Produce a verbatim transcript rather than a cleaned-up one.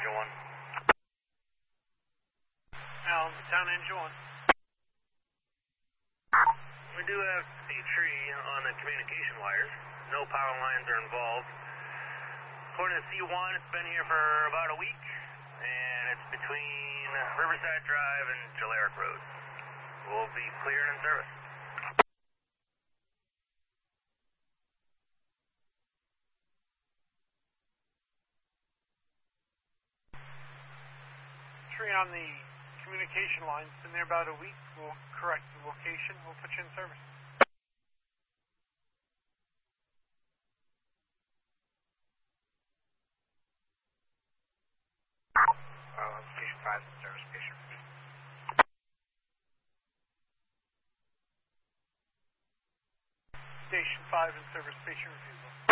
Engine one. Allen, Town Engine one. We do have a tree on the communication wires. No power lines are involved. According to C one, it's been here for about a week, and it's between Riverside Drive and Jalaric Road. We'll be cleared in service. Tree on the communication line. It's been there about a week. We'll correct the location. We'll put you in service. Uh, station five in service, station. Station five in service, station refusal.